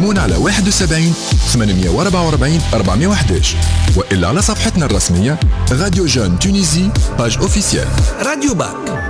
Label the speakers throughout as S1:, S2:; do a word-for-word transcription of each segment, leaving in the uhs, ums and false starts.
S1: كلمونا على واحد وسبعين ثمانمائة وأربعة وأربعين أربعمائة وأحد عشر وإلا على صفحتنا الرسمية راديو جون تونيزي باج اوفيسيال.
S2: راديو باك.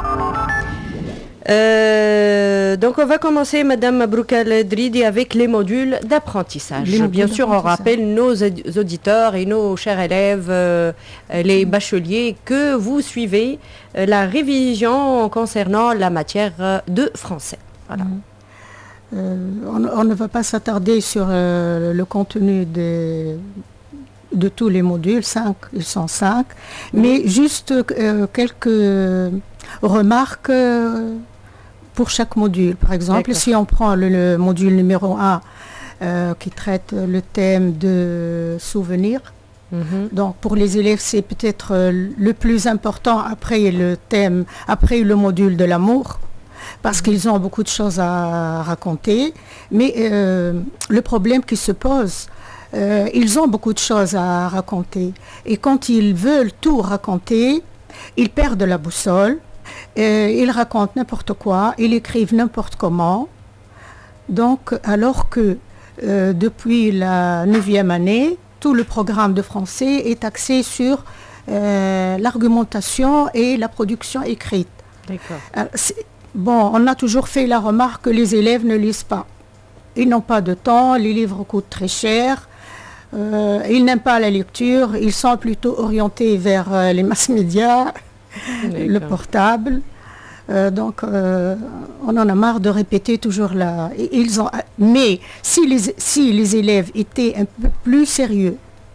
S3: Euh, donc on va commencer, Madame Mabrouk El-Dridi, avec les modules d'apprentissage. Les modules Bien sûr, on rappelle nos auditeurs et nos chers élèves, euh, les bacheliers, que vous suivez euh, la révision concernant la matière de français. Voilà.
S4: Mmh. Euh, on, on ne va pas s'attarder sur euh, le contenu des, de tous les modules, cinq, ils sont cinq, mmh. mais juste euh, quelques remarques euh, pour chaque module. Par exemple, si on prend le, le module numéro un euh, qui traite le thème de souvenirs, mm-hmm. donc pour les élèves c'est peut-être le plus important après le thème, après le module de l'amour, parce mm-hmm. qu'ils ont beaucoup de choses à raconter, mais euh, le problème qui se pose, euh, ils ont beaucoup de choses à raconter, et quand ils veulent tout raconter, ils perdent la boussole. Euh, ils racontent n'importe quoi, ils écrivent n'importe comment. Donc, alors que euh, depuis la neuvième année, tout le programme de français est axé sur euh, l'argumentation et la production écrite.
S3: D'accord.
S4: Alors, bon, on a toujours fait la remarque que les élèves ne lisent pas. Ils n'ont pas de temps, les livres coûtent très cher, euh, ils n'aiment pas la lecture, ils sont plutôt orientés vers euh, les mass médias. Le portable, euh, donc euh, on en a marre de répéter toujours là. Ils ont, mais si les, si les élèves étaient un peu plus sérieux,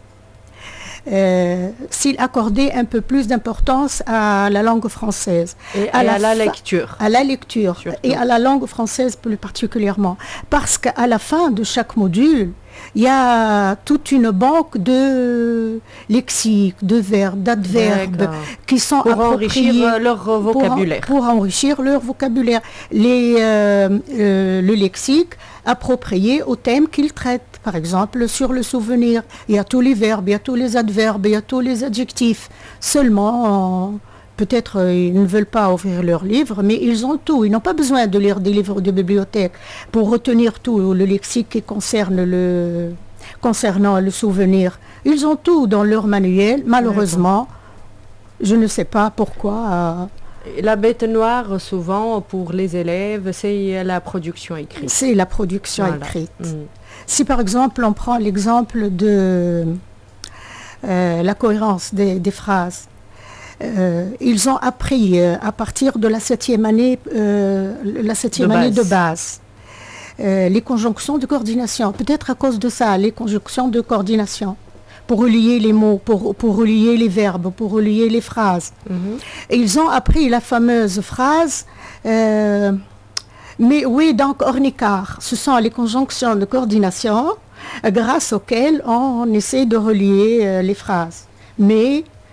S4: euh, s'ils accordaient un peu plus d'importance à la langue française,
S3: et à, à, la, la lecture,
S4: à la lecture
S3: surtout. Et
S4: à la langue française plus particulièrement, parce qu'à la fin de chaque module, il y a toute une banque de lexiques, de verbes, d'adverbes qui sont
S3: pour
S4: appropriés
S3: enrichir leur vocabulaire.
S4: Pour, pour enrichir leur vocabulaire. Les, euh, euh, le lexique approprié au thème qu'ils traitent. Par exemple, sur le souvenir, il y a tous les verbes, il y a tous les adverbes, il y a tous les adjectifs. Seulement, on, peut-être euh, ils ne veulent pas ouvrir leurs livres, mais ils ont tout. Ils n'ont pas besoin de lire des livres de bibliothèque pour retenir tout, le lexique qui concerne le, concernant le souvenir. Ils ont tout dans leur manuel. Malheureusement, je ne sais pas pourquoi. Euh,
S3: La bête noire, souvent, pour les élèves, c'est la production écrite.
S4: C'est la production
S3: voilà.
S4: écrite.
S3: Mmh.
S4: Si par exemple, on prend l'exemple de euh, la cohérence des, des phrases, Euh, ils ont appris euh, à partir de la septième année, euh, la septième de année base. de base, euh, les conjonctions de coordination. Peut-être à cause de ça, les conjonctions de coordination, pour relier les mots, pour, pour relier les verbes, pour relier les phrases. Mm-hmm. Et ils ont appris la fameuse phrase euh, « Mais oui, donc ornicar ». Ce sont les conjonctions de coordination euh, grâce auxquelles on essaie de relier euh, les phrases. Mais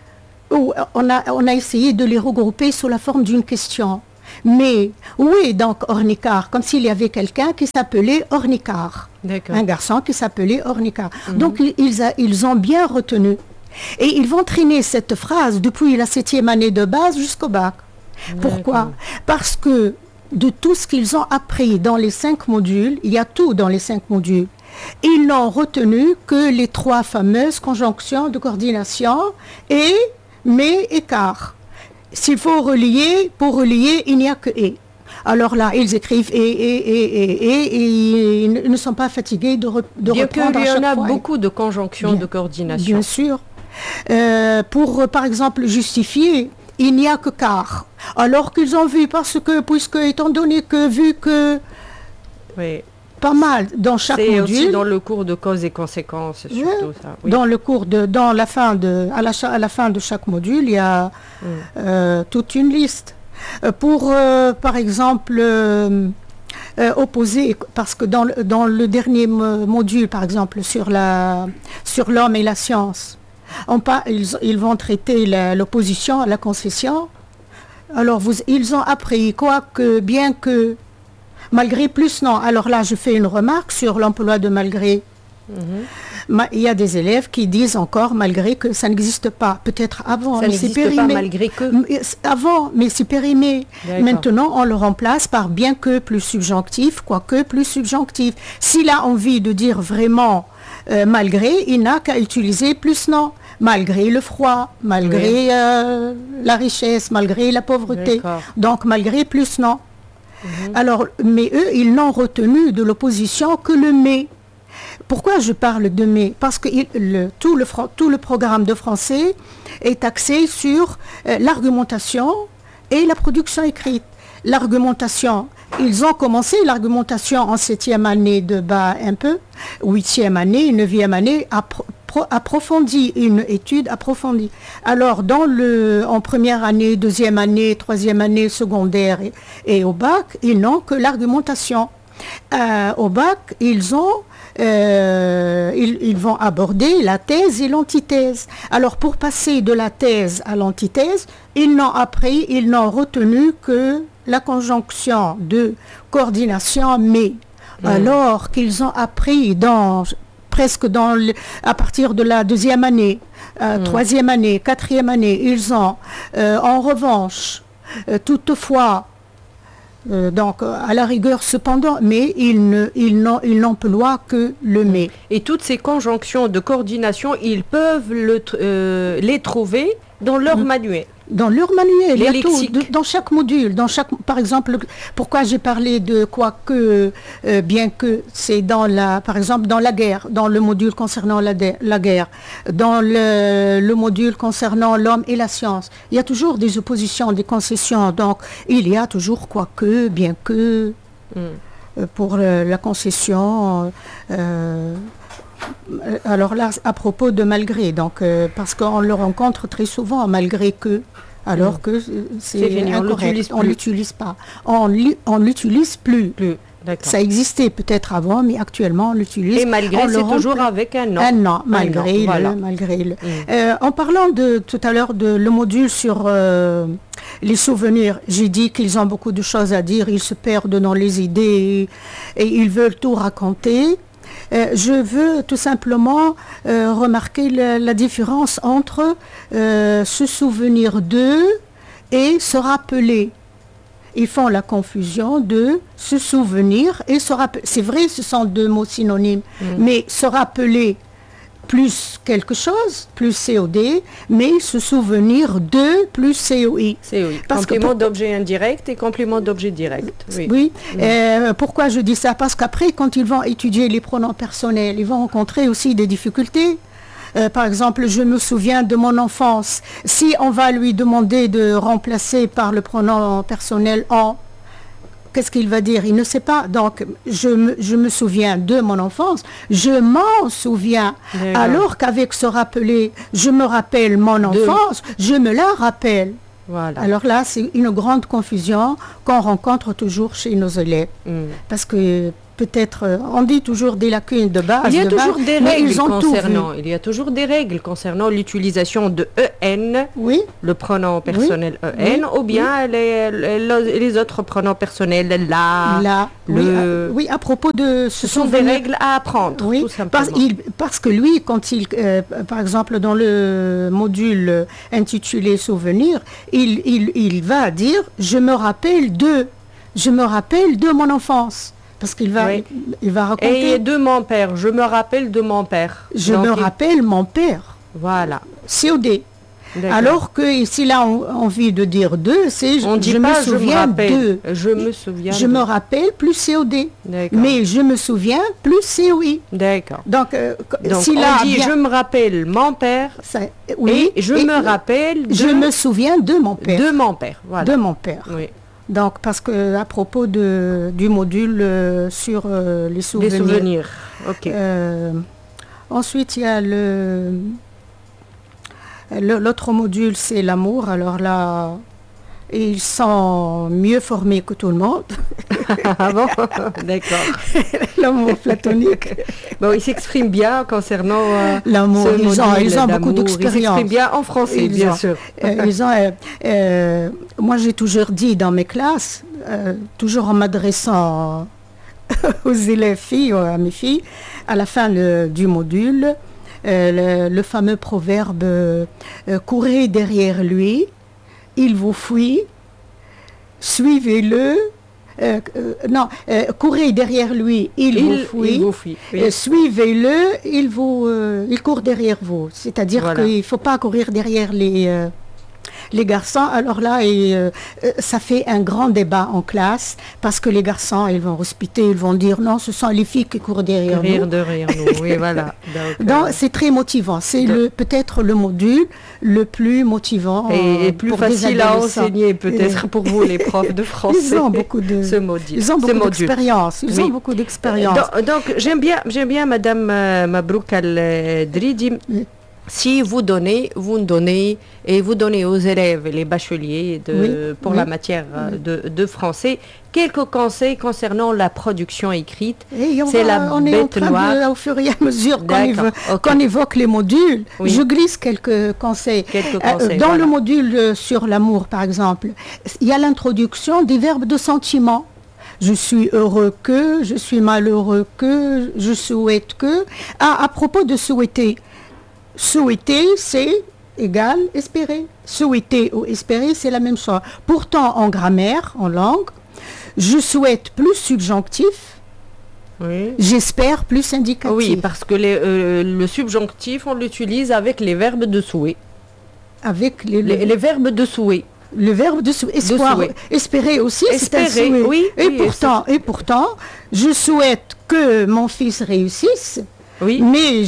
S4: On a, on a essayé de les regrouper sous la forme d'une question. Mais, oui, donc, Ornicar, comme s'il y avait quelqu'un qui s'appelait Ornicar.
S3: D'accord.
S4: Un garçon qui s'appelait Ornicar. Mm-hmm. Donc, ils, a, ils ont bien retenu. Et ils vont traîner cette phrase depuis la septième année de base jusqu'au bac. D'accord. Pourquoi? Parce que de tout ce qu'ils ont appris dans les cinq modules, il y a tout dans les cinq modules. Ils n'ont retenu que les trois fameuses conjonctions de coordination et mais écart. S'il faut relier, pour relier, il n'y a que et. Alors là, ils écrivent et, et, et, et, et, et ils ne sont pas fatigués de, re, de
S3: Bien
S4: reprendre
S3: à chaque fois. Il y en a
S4: fois.
S3: beaucoup de conjonctions
S4: Bien,
S3: de coordination.
S4: Bien sûr. Euh, pour, par exemple, justifier, il n'y a que car. Alors qu'ils ont vu, parce que, puisque, étant donné que, vu que...
S3: Oui.
S4: Pas mal dans chaque
S3: c'est
S4: module.
S3: C'est aussi dans le cours de causes et conséquences, surtout
S4: oui.
S3: ça. Oui.
S4: Dans le cours de, dans la fin de, à la, à la fin de chaque module, il y a mm. euh, toute une liste. Euh, pour, euh, par exemple, euh, euh, opposer, parce que dans le, dans le dernier module, par exemple, sur la, sur l'homme et la science, on pas, ils, ils vont traiter la, l'opposition à la concession. Alors, vous, ils ont appris quoi que, bien que malgré plus non. Alors là, je fais une remarque sur l'emploi de malgré. Mm-hmm. Il y a des élèves qui disent encore malgré que ça n'existe pas. Peut-être avant,
S3: ça n'existe pas malgré que.
S4: Avant, mais c'est périmé. Maintenant, on le remplace par bien que plus subjonctif, quoique plus subjonctif. S'il a envie de dire vraiment euh, malgré, il n'a qu'à utiliser plus non. Malgré le froid, malgré oui. euh, la richesse, malgré la pauvreté. Donc malgré plus non. Mm-hmm. Alors, mais eux, ils n'ont retenu de l'opposition que le mais. Pourquoi je parle de mais? Parce que il, le, tout, le, tout le programme de français est axé sur euh, l'argumentation et la production écrite. L'argumentation, ils ont commencé l'argumentation en septième année de bas un peu, huitième année, neuvième année, appro approfondie, une étude approfondie. Alors, dans le, en première année, deuxième année, troisième année, secondaire et, et au bac, ils n'ont que l'argumentation. Euh, au bac, ils ont Euh, ils, ils vont aborder la thèse et l'antithèse. Alors pour passer de la thèse à l'antithèse, ils n'ont appris, ils n'ont retenu que la conjonction de coordination mais. Mmh. Alors qu'ils ont appris dans, presque dans le, à partir de la deuxième année, euh, mmh. troisième année, quatrième année, ils ont euh, en revanche euh, toutefois Euh, donc à la rigueur cependant, mais ils ne, ils n'ont, ils n'emploient que le mais.
S3: Et toutes ces conjonctions de coordination, ils peuvent le, euh, les trouver dans leur mmh. manuel.
S4: Dans leur manuel, il y a tout, de, dans chaque module, dans chaque, par exemple, pourquoi j'ai parlé de quoi que, euh, bien que c'est dans la, par exemple, dans la guerre, dans le module concernant la, la guerre, dans le, le module concernant l'homme et la science, il y a toujours des oppositions, des concessions, donc il y a toujours quoi que, bien que, mm. euh, pour le, la concession. Euh, Alors là, à propos de malgré, donc euh, parce qu'on le rencontre très souvent, malgré que, alors mmh. que c'est incorrect, on ne l'utilise pas. On ne l'utilise plus. plus. Ça existait peut-être avant, mais actuellement on l'utilise.
S3: Et malgré, c'est toujours avec un non.
S4: Un non, malgré le, voilà. malgré le. Mmh. Euh, en parlant de tout à l'heure de le module sur euh, les souvenirs, j'ai dit qu'ils ont beaucoup de choses à dire, ils se perdent dans les idées et, et ils veulent tout raconter. Euh, je veux tout simplement euh, remarquer la, la différence entre euh, se souvenir de et se rappeler. Ils font la confusion de se souvenir et se rappeler. C'est vrai, ce sont deux mots synonymes, mmh. mais se rappeler plus quelque chose, plus C O D, mais se souvenir de plus C O I.
S3: C O I. Parce complément pour... d'objet indirect et complément d'objet direct.
S4: Oui. oui. Mmh. Euh, pourquoi je dis ça? Parce qu'après, quand ils vont étudier les pronoms personnels, ils vont rencontrer aussi des difficultés. Euh, par exemple, je me souviens de mon enfance. Si on va lui demander de remplacer par le pronom personnel en, qu'est-ce qu'il va dire? Il ne sait pas. Donc, je me, je me souviens de mon enfance. Je m'en souviens. Alors qu'avec se rappeler, je me rappelle mon enfance, de... je me la rappelle. Voilà. Alors là, c'est une grande confusion qu'on rencontre toujours chez nos élèves. Mm. Parce que peut-être, on dit toujours des lacunes de base.
S3: Il y a
S4: de
S3: toujours
S4: base,
S3: des règles concernant. Il y a toujours des règles concernant l'utilisation de E N,
S4: oui.
S3: le pronom personnel oui. E N, oui. ou bien oui. les, les, les autres pronoms personnels, la,
S4: la
S3: le.
S4: Oui, à, oui, à propos de.
S3: Ce, ce sont des règles à apprendre.
S4: Oui.
S3: Tout simplement.
S4: Parce, il, parce que lui, quand il, euh, par exemple, dans le module intitulé Souvenirs, il, il, il va dire je me rappelle de, je me rappelle de mon enfance. Parce qu'il va, oui. il, il va raconter.
S3: Et de mon père, je me rappelle de mon père.
S4: Je Donc me il... rappelle mon père.
S3: Voilà.
S4: C O D. Alors que s'il a envie de dire de, c'est je,
S3: je
S4: me
S3: je
S4: souviens
S3: me
S4: de.
S3: Je me souviens.
S4: Je
S3: de.
S4: me rappelle plus C O D. Mais je me souviens plus C O I.
S3: D'accord.
S4: Donc, euh,
S3: Donc on a dit bien... je me rappelle mon père.
S4: Ça, oui.
S3: Et je
S4: et
S3: me rappelle. De...
S4: Je me souviens de mon père.
S3: De mon père. Voilà.
S4: De mon père.
S3: Oui.
S4: Donc, parce que à propos de, du module euh, sur euh, les souvenirs.
S3: Les souvenirs, ok.
S4: Euh, ensuite, il y a le, le l'autre module, c'est l'amour. Alors là, ils sont mieux formés que tout le monde.
S3: Ah bon? D'accord.
S4: L'amour platonique.
S3: Bon, ils s'expriment bien concernant euh,
S4: l'amour. Ils module, ont, ils ont beaucoup d'expérience.
S3: Ils s'expriment bien en français, ils bien
S4: ont,
S3: sûr.
S4: Euh, ils ont, euh, euh, moi, j'ai toujours dit dans mes classes, euh, toujours en m'adressant aux élèves filles, à mes filles, à la fin le, du module, euh, le, le fameux proverbe euh, « Courez derrière lui, il vous fuit, suivez-le ». Euh, euh, non, euh, courez derrière lui, il, il vous fuit, il vous fuit oui. euh, suivez-le, il, vous, euh, il court derrière vous. C'est-à-dire voilà. qu'il ne faut pas courir derrière les, euh, les garçons. Alors là, et, euh, ça fait un grand débat en classe, parce que les garçons, ils vont hospiter, ils vont dire non, ce sont les filles qui courent derrière
S3: courir
S4: nous.
S3: derrière nous, oui, voilà.
S4: Donc, Donc c'est très motivant. C'est le, peut-être le module le plus motivant.
S3: Et, et plus
S4: pour
S3: facile à enseigner, peut-être, pour vous, les profs de français.
S4: Ils ont beaucoup de,
S3: ce module.
S4: Ils ont beaucoup d'expérience. Ils oui. ont beaucoup d'expérience.
S3: Donc, donc j'aime bien, j'aime bien, Madame euh, Mabrouk Al-Dridi. Oui. Si vous donnez, vous donnez, et vous donnez aux élèves, les bacheliers, de, oui, pour oui, la matière oui. de, de français, quelques conseils concernant la production écrite.
S4: C'est la on est en train de, au fur et à mesure qu'on évoque, okay. qu'on évoque les modules, oui. je glisse quelques conseils.
S3: Quelques conseils
S4: euh, dans
S3: voilà.
S4: le module sur l'amour, par exemple, il y a l'introduction des verbes de sentiment. Je suis heureux que, je suis malheureux que, je souhaite que. Ah, à propos de souhaiter, souhaiter, c'est égal espérer. Souhaiter ou espérer, c'est la même chose. Pourtant, en grammaire, en langue, je souhaite plus subjonctif, oui. j'espère plus indicatif.
S3: Oui, parce que les, euh, le subjonctif, on l'utilise avec les verbes de souhait.
S4: Avec les,
S3: les, les verbes de souhait.
S4: Le verbe de, sou espoir, de souhait. Espérer aussi, c'est un souhait.
S3: Oui,
S4: et,
S3: oui,
S4: pourtant, et pourtant, je souhaite que mon fils réussisse.
S3: Oui.
S4: Mais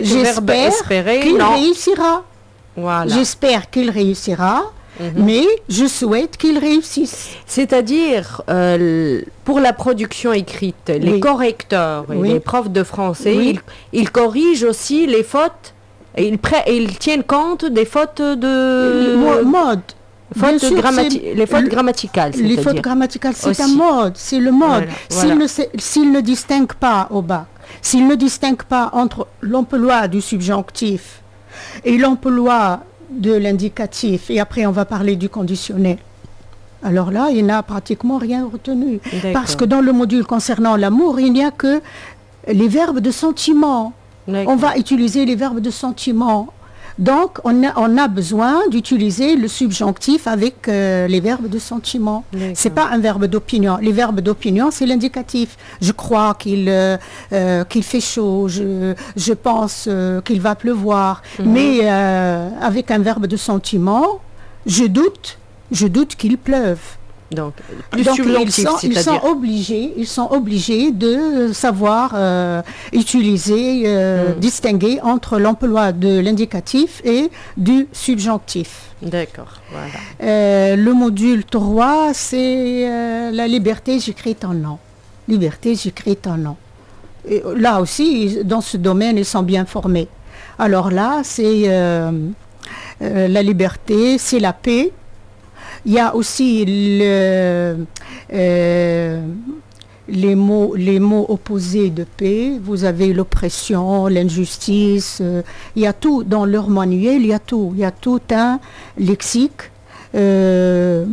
S4: j'espère qu'il réussira.
S3: Voilà.
S4: J'espère qu'il réussira, mm-hmm. mais je souhaite qu'il réussisse.
S3: C'est-à-dire, euh, pour la production écrite, oui. les correcteurs et oui. les profs de français, oui. ils, ils corrigent aussi les fautes, et ils, ils tiennent compte des fautes de...
S4: mode.
S3: Fautes sûr, les fautes grammaticales.
S4: Les fautes grammaticales, c'est un mode, c'est le mode. Voilà. Voilà. S'il ne, ne distingue pas au bac, s'il ne distingue pas entre l'emploi du subjonctif et l'emploi de l'indicatif, et après on va parler du conditionnel, alors là, il n'a pratiquement rien retenu. Parce que dans le module concernant l'amour, il n'y a que les verbes de sentiment. On va utiliser les verbes de sentiment. Donc, on a, on a besoin d'utiliser le subjonctif avec euh, les verbes de sentiment. Ce n'est pas un verbe d'opinion. Les verbes d'opinion, c'est l'indicatif. Je crois qu'il euh, euh, qu'il fait chaud, je, je pense euh, qu'il va pleuvoir. Mm-hmm. Mais euh, avec un verbe de sentiment, je doute, je doute qu'il pleuve.
S3: Donc, plus
S4: Donc
S3: ils,
S4: sont, ils, sont obligés, ils sont obligés de savoir euh, utiliser, euh, mm. distinguer entre l'emploi de l'indicatif et du subjonctif.
S3: D'accord, voilà.
S4: Euh, le module trois, c'est euh, la liberté, j'écris en nom. Liberté, j'écris en nom. Et là aussi, dans ce domaine, ils sont bien formés. Alors là, c'est euh, euh, la liberté, c'est la paix. Il y a aussi le, euh, les, mots, les mots opposés de paix. Vous avez l'oppression, l'injustice. Euh, il y a tout dans leur manuel, il y a tout. Il y a tout un lexique euh,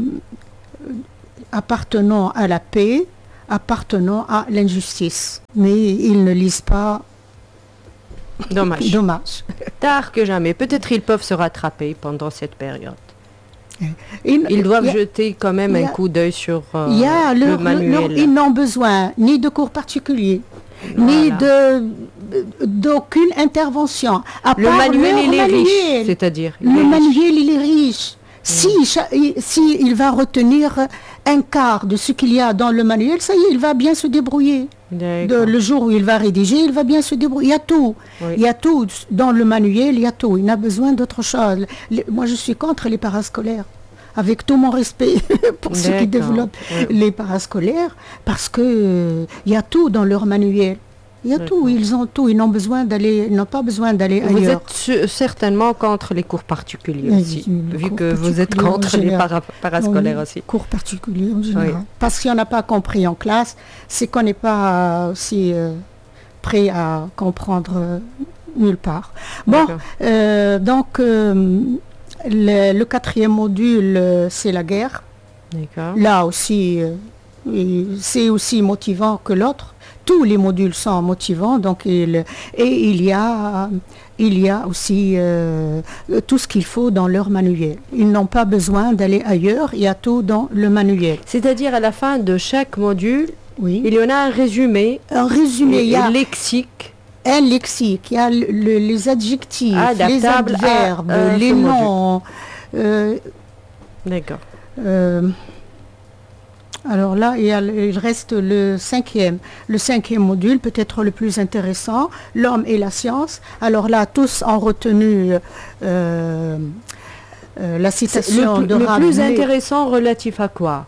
S4: appartenant à la paix, appartenant à l'injustice. Mais ils ne lisent pas.
S3: Dommage.
S4: Dommage.
S3: Tard que jamais. Peut-être ils peuvent se rattraper pendant cette période. Ils, ils doivent a, jeter quand même a, un coup d'œil sur euh,
S4: y a
S3: le,
S4: le manuel. Le, le, ils n'ont besoin ni de cours particuliers, voilà. ni de d'aucune intervention. À
S3: le manuel, il est manuel. riche, c'est-à-dire
S4: le manuel, il est riche. Si, mmh. si il va retenir un quart de ce qu'il y a dans le manuel, ça y est, il va bien se débrouiller. De, le jour où il va rédiger, il va bien se débrouiller. Il y a tout. Oui. Il y a tout. Dans le manuel, il y a tout. Il n'a besoin d'autre chose. Les, moi, je suis contre les parascolaires. Avec tout mon respect pour ceux qui développent oui. les parascolaires, parce qu'il euh, y a tout dans leur manuel. Il y a tout, ils ont tout, ils n'ont besoin d'aller, ils n'ont pas besoin d'aller ailleurs.
S3: Vous êtes su certainement contre les cours particuliers oui, aussi, vu que vous êtes contre les para parascolaires oui, aussi.
S4: Cours particuliers en général. Oui. Parce qu'on n'a pas compris en classe, c'est qu'on n'est pas aussi euh, prêt à comprendre euh, nulle part. Bon, euh, donc euh, le, le quatrième module, euh, c'est la guerre. Là aussi, euh, c'est aussi motivant que l'autre. tous les modules sont motivants, donc il, et il y a, il y a aussi euh, tout ce qu'il faut dans leur manuel. Ils n'ont pas besoin d'aller ailleurs, il y a tout dans le manuel.
S3: C'est-à-dire à la fin de chaque module,
S4: oui.
S3: il y en a un résumé,
S4: un résumé, il y a
S3: un lexique.
S4: Un lexique, il y a le, le, les adjectifs,
S3: adaptable
S4: les adverbes,
S3: à,
S4: les noms. Euh,
S3: D'accord.
S4: Euh, alors là, il, y a, il reste le cinquième. Le cinquième module, peut-être le plus intéressant, l'homme et la science. Alors là, tous ont retenu euh, euh, la citation
S3: le,
S4: de
S3: Le
S4: Rabelais.
S3: plus intéressant relatif à quoi?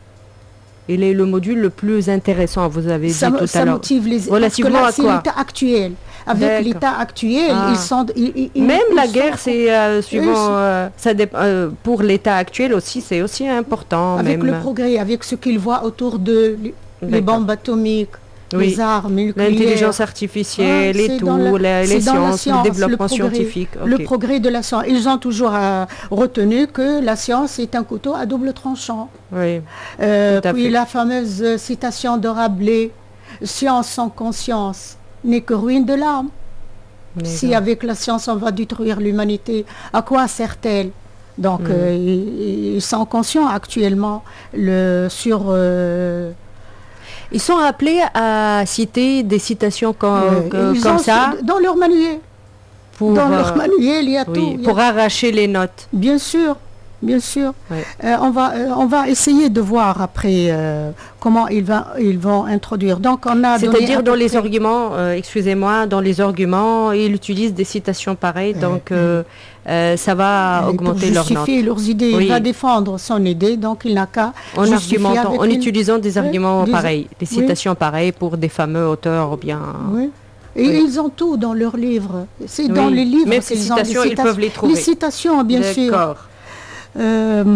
S3: Il est le module le plus intéressant, vous avez
S4: ça,
S3: dit tout
S4: ça
S3: à l'heure.
S4: Motive les...
S3: Relativement
S4: là,
S3: à quoi?
S4: C'est l'état actuel. Avec l'état actuel, ah. ils sont... Ils, ils,
S3: Même
S4: ils
S3: la
S4: sont...
S3: guerre, c'est euh, suivant... Euh, ça dé... euh, pour l'état actuel aussi, c'est aussi important.
S4: Avec
S3: même.
S4: le progrès, avec ce qu'ils voient autour de les bombes atomiques, oui. les armes nucléaires.
S3: L'intelligence artificielle ah, et tout, la, les sciences, science, le développement le progrès, scientifique. Okay.
S4: Le progrès de la science. Ils ont toujours euh, retenu que la science est un couteau à double tranchant.
S3: Oui,
S4: euh, puis fait. La fameuse citation de Rabelais, « Science sans conscience n'est que ruine de l'âme ». Si avec la science on va détruire l'humanité, à quoi sert-elle? Donc mmh. euh, ils, ils sont conscients actuellement le, sur... Euh,
S3: ils sont appelés à citer des citations comme,
S4: euh,
S3: comme ça
S4: dans leur manuel. Pour, dans euh, leur manuel, il y a
S3: oui,
S4: tout. Il
S3: pour
S4: y a...
S3: arracher les notes.
S4: Bien sûr, bien sûr.
S3: Oui.
S4: Euh, on, va, euh, on va essayer de voir après euh, comment ils, va, ils vont introduire. Donc on a
S3: C'est-à-dire dans les près... arguments, euh, excusez-moi, dans les arguments, ils utilisent des citations pareilles, donc euh, euh, ça va
S4: et
S3: augmenter leurs notes.
S4: Pour justifier leurs idées, oui. Il va défendre son idée, donc il n'a qu'à
S3: en argumentant, en une... utilisant des arguments
S4: oui,
S3: pareils, des citations oui. pareilles pour des fameux auteurs ou bien...
S4: Oui. Et oui. Ils ont tout dans leurs livres. C'est oui. dans les livres
S3: Même ces citations, ont les citations, ils peuvent les trouver.
S4: Les citations, bien sûr.
S3: D'accord.
S4: Euh,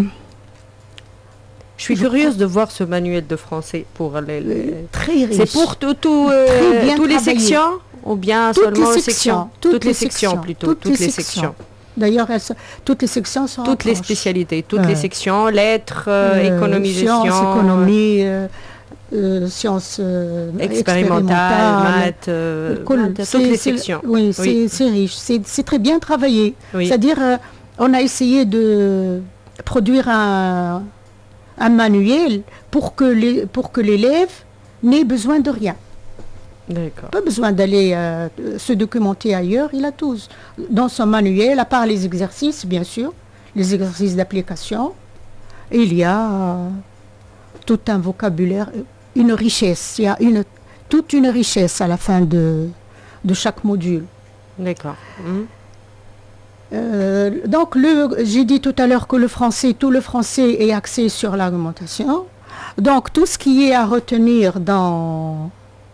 S3: je suis curieuse de voir ce manuel de français pour les... les...
S4: Très riche.
S3: C'est pour tout, tout, euh, toutes les sections ou bien
S4: toutes
S3: seulement
S4: les
S3: sections,
S4: sections
S3: Toutes,
S4: toutes
S3: les
S4: les
S3: sections,
S4: sections
S3: plutôt.
S4: Toutes,
S3: toutes
S4: les
S3: les
S4: sections.
S3: sections.
S4: D'ailleurs, toutes les sections sont
S3: Toutes les spécialités, toutes euh, les sections, lettres, euh, économie,
S4: gestion. Sciences, économie, euh, euh, sciences euh,
S3: expérimentales, maths, euh,
S4: cool.
S3: toutes les sections.
S4: Oui, oui. c'est riche, c'est très bien travaillé.
S3: Oui.
S4: C'est-à-dire, euh, on a essayé de produire un, un manuel pour que les, pour que l'élève n'ait besoin de rien. Pas besoin d'aller euh, se documenter ailleurs, il a tout dans son manuel, à part les exercices, bien sûr, les exercices d'application. Il y a euh, tout un vocabulaire, une richesse, il y a une, toute une richesse à la fin de, de chaque module.
S3: D'accord. Mmh.
S4: Euh, donc, j'ai dit tout à l'heure que le français, tout le français est axé sur l'argumentation. Donc, tout ce qui est à retenir dans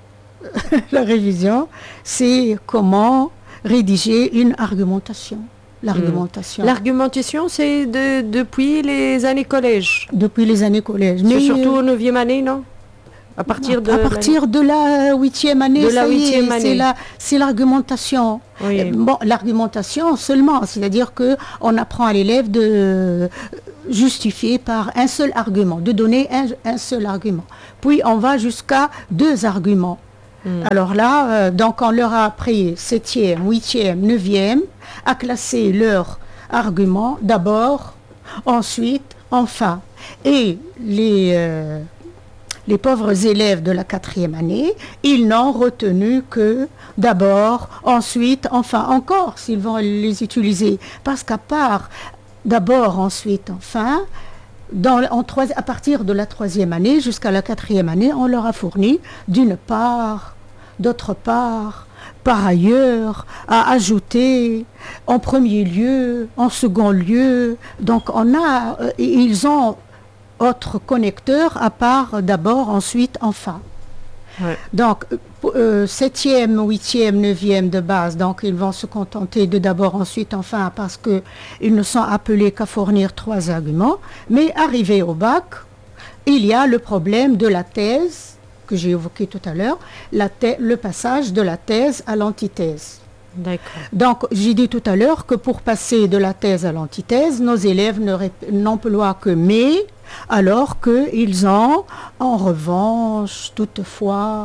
S4: la révision, c'est comment rédiger une argumentation. L'argumentation.
S3: Mmh. L'argumentation, c'est de, depuis les années collège.
S4: Depuis les années collège.
S3: Mais surtout au neuvième année, non? À partir de
S4: à partir de la huitième année,
S3: de la huitième
S4: année, c'est l'argumentation.
S3: Oui.
S4: Bon, l'argumentation seulement, c'est-à-dire que on apprend à l'élève de justifier par un seul argument, de donner un, un seul argument. Puis on va jusqu'à deux arguments. Mm. Alors là, euh, donc on leur a appris septième, huitième, neuvième à classer leurs arguments d'abord, ensuite, enfin. Et les, euh, les pauvres élèves de la quatrième année, ils n'ont retenu que d'abord, ensuite, enfin encore, s'ils vont les utiliser. Parce qu'à part d'abord, ensuite, enfin, Dans, en trois, à partir de la troisième année jusqu'à la quatrième année, on leur a fourni d'une part, d'autre part, par ailleurs, à ajouter, en premier lieu, en second lieu. Donc on a, euh, ils ont autres connecteurs à part d'abord, ensuite, enfin. Ouais. Donc, euh, septième, huitième, neuvième de base, donc ils vont se contenter de d'abord, ensuite, enfin, parce qu'ils ne sont appelés qu'à fournir trois arguments. Mais arrivé au bac, il y a le problème de la thèse, que j'ai évoqué tout à l'heure, le passage de la thèse à l'antithèse. Donc, j'ai dit tout à l'heure que pour passer de la thèse à l'antithèse, nos élèves n'emploient que « mais », alors qu'ils ont, en revanche, toutefois,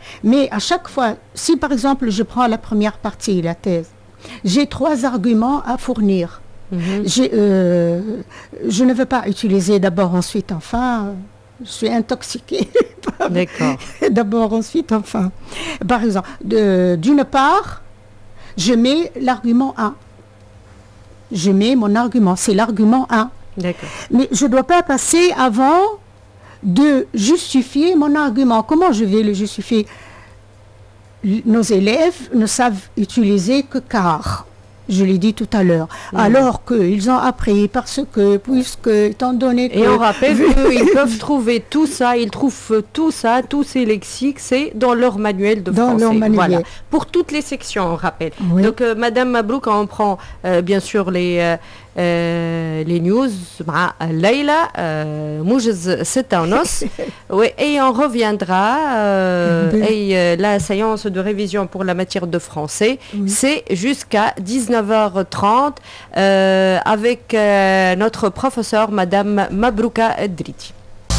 S4: Mais à chaque fois, si par exemple je prends la première partie, la thèse, j'ai trois arguments à fournir. Mm-hmm. J'ai, euh, je ne veux pas utiliser d'abord, ensuite, enfin. Je suis intoxiquée.
S3: D'accord.
S4: D'abord, ensuite, enfin. Par exemple, de, d'une part, je mets l'argument un. Je mets mon argument, c'est l'argument un.
S3: D'accord.
S4: Mais je ne dois pas passer avant de justifier mon argument. Comment je vais le justifier? Nos élèves ne savent utiliser que car. Je l'ai dit tout à l'heure. Mmh. Alors qu'ils ont appris parce que, puisque, étant donné que...
S3: Et on rappelle qu'ils peuvent trouver tout ça, ils trouvent tout ça, tous ces lexiques, c'est dans leur manuel de
S4: dans
S3: français.
S4: Leur manuel.
S3: Voilà. Pour toutes les sections, on rappelle. Oui. Donc, euh, Madame Mabrouk, on prend euh, bien sûr les... Euh, Euh, les news مع ليلى موجز ستة ونص et on reviendra euh, et euh, la séance de révision pour la matière de français oui. c'est jusqu'à dix-neuf heures trente euh, avec euh, notre professeur Madame Mabrouka Dridi.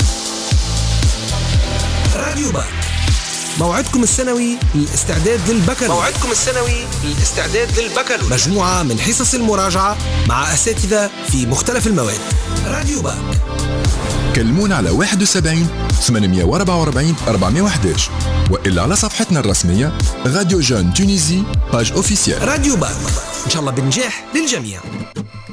S2: راديو باك موعدكم السنوي للاستعداد للبكالوريوس موعدكم السنوي للاستعداد للبكالوريوس مجموعة من حصص المراجعة مع أساتذة في مختلف المواد. راديو باك
S1: كلمونا على واحد وسبعين ثمانمائة وأربعة وأربعين أربعمائة وأحد عشر وإلا على صفحتنا الرسمية راديو جون تونيزي باج أوفيسيال.
S2: راديو باك إن شاء الله بنجاح للجميع.